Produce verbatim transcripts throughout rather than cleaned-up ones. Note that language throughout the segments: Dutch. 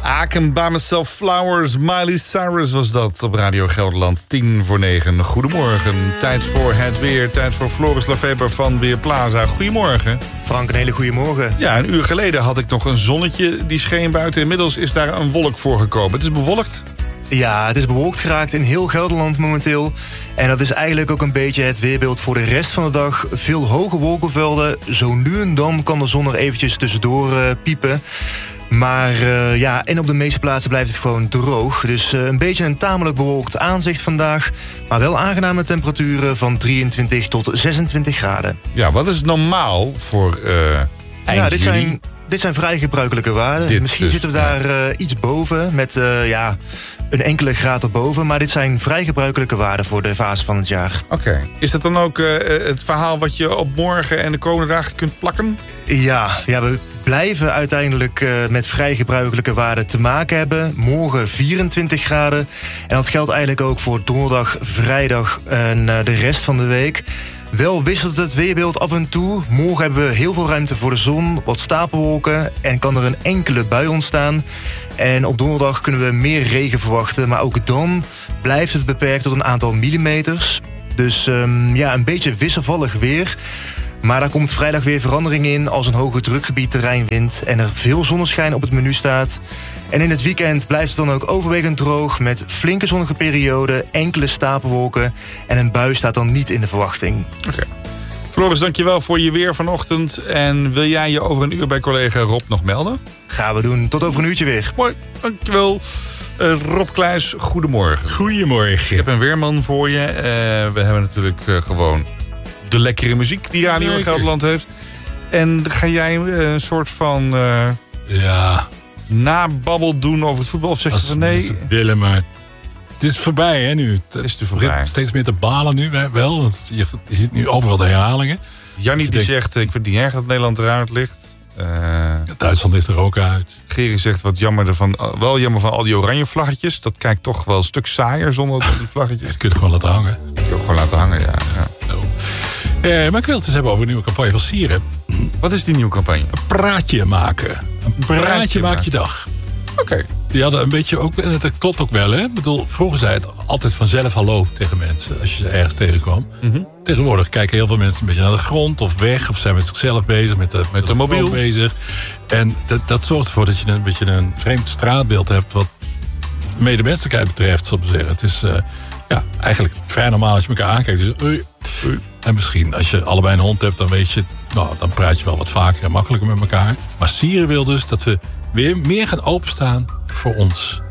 I can buy myself flowers. Miley Cyrus was dat op Radio Gelderland. Tien voor negen. Goedemorgen. Tijd voor het weer. Tijd voor Floris Lefeber van Weerplaza. Goedemorgen. Frank, een hele goede morgen. Ja, een uur geleden had ik nog een zonnetje die scheen buiten. Inmiddels is daar een wolk voor gekomen. Het is bewolkt. Ja, het is bewolkt geraakt in heel Gelderland momenteel. En dat is eigenlijk ook een beetje het weerbeeld voor de rest van de dag. Veel hoge wolkenvelden. Zo nu en dan kan de zon er eventjes tussendoor uh, piepen. Maar uh, ja, en op de meeste plaatsen blijft het gewoon droog. Dus uh, een beetje een tamelijk bewolkt aanzicht vandaag. Maar wel aangename temperaturen van drieëntwintig tot zesentwintig graden. Ja, wat is normaal voor uh, eind ja, dit juli? zijn, dit zijn vrij gebruikelijke waarden. Dit Misschien dus, zitten we daar uh, iets boven met uh, ja, een enkele graad erboven. Maar dit zijn vrij gebruikelijke waarden voor de fase van het jaar. Oké. Okay. Is dat dan ook uh, het verhaal wat je op morgen en de komende dagen kunt plakken? Ja, ja we blijven uiteindelijk uh, met vrij gebruikelijke waarden te maken hebben. Morgen vierentwintig graden. En dat geldt eigenlijk ook voor donderdag, vrijdag en uh, de rest van de week. Wel wisselt het weerbeeld af en toe. Morgen hebben we heel veel ruimte voor de zon, wat stapelwolken en kan er een enkele bui ontstaan. En op donderdag kunnen we meer regen verwachten, maar ook dan blijft het beperkt tot een aantal millimeters. Dus um, ja, een beetje wisselvallig weer. Maar daar komt vrijdag weer verandering in als een hoge drukgebied terrein wint en er veel zonneschijn op het menu staat. En in het weekend blijft het dan ook overwegend droog met flinke zonnige perioden, enkele stapelwolken en een bui staat dan niet in de verwachting. Oké. Okay. Floris, dankjewel voor je weer vanochtend. En wil jij je over een uur bij collega Rob nog melden? Gaan we doen. Tot over een uurtje weer. Mooi, dankjewel. Uh, Rob Kluijs, goedemorgen. Goedemorgen. Ik heb een weerman voor je. Uh, we hebben natuurlijk uh, gewoon de lekkere muziek die Radio Lekker. Gelderland heeft. En ga jij uh, een soort van uh, ja. nababbel doen over het voetbal? Of zeg je van nee? Ze willen, maar het is voorbij hè nu. Het is voorbij. Steeds meer te balen nu wel. Want je, je ziet nu overal de herhalingen. Jannie die denkt, zegt, ik vind het niet erg dat Nederland eruit ligt. Uh, Duitsland ligt er ook uit. Geri zegt wat jammer ervan, wel jammer van al die oranje vlaggetjes. Dat kijkt toch wel een stuk saaier zonder die vlaggetjes. Dat kun je gewoon laten hangen. Dat kun je ook gewoon laten hangen, ja. ja. Oh. Eh, maar ik wil het eens hebben over een nieuwe campagne van Sieren. Wat is die nieuwe campagne? Een praatje maken. Een praatje, praatje maakt je dag. Oké. Okay. Die hadden een beetje ook, en dat klopt ook wel, hè. Ik bedoel, vroeger zei het altijd vanzelf hallo tegen mensen als je ze ergens tegenkwam. Mm-hmm. Tegenwoordig kijken heel veel mensen een beetje naar de grond of weg, of zijn met zichzelf bezig, met de, met met de mobiel bezig. En dat, dat zorgt ervoor dat je een beetje een vreemd straatbeeld hebt wat medemenselijkheid betreft, zal ik zeggen. Het is uh, ja, eigenlijk vrij normaal als je elkaar aankijkt. Dus, ui, ui. En misschien als je allebei een hond hebt, dan weet je, nou, dan praat je wel wat vaker en makkelijker met elkaar. Maar Sieren wil dus dat we weer meer gaan openstaan voor ons.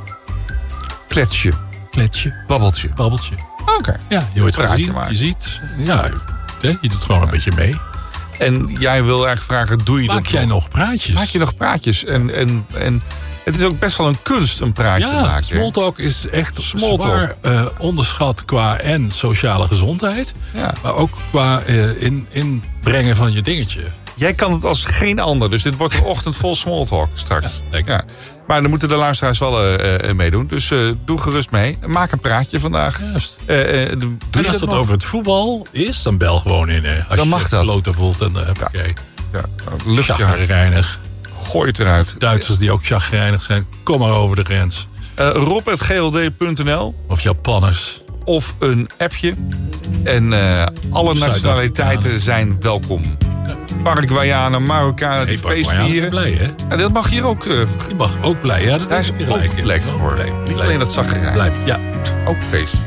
Kletsje. Kletsje. Babbeltje. Babbeltje. Oké. Okay. Ja, je wordt gezien, je ziet. Ja, je doet gewoon een ja. beetje mee. En jij wil eigenlijk vragen, doe je Maak dat jij nog? nog praatjes? Maak je nog praatjes? En, en, en het is ook best wel een kunst, een praatje ja, maken. Smalltalk is echt Smalltalk. zwaar uh, onderschat qua en sociale gezondheid. Ja. Maar ook qua uh, in, inbrengen van je dingetje. Jij kan het als geen ander, dus dit wordt een ochtend vol smalltalk straks. Ja, ja. Maar dan moeten de luisteraars wel uh, uh, meedoen. Dus uh, doe gerust mee. Maak een praatje vandaag. Juist. Uh, uh, doe en als dat over het voetbal is, dan bel gewoon in. Hè. Als dan mag je dat. Loten voelt, dan heb ja. ik ja. Lucht je chagrijnig. Gooi het eruit. Duitsers die ook chagrijnig zijn, kom maar over de grens. Uh, rob at g l d punt n l Of Japanners. Of een appje. En uh, alle nationaliteiten zijn welkom. Ja. Paraguayanen, Marokkanen die feest vieren. Blij, hè? En dat mag hier ook. Uh, je mag ook blij, ja. Dat daar is ook plek voor. Blij. Niet alleen dat zaggerij. Blij, ja. Ook feest.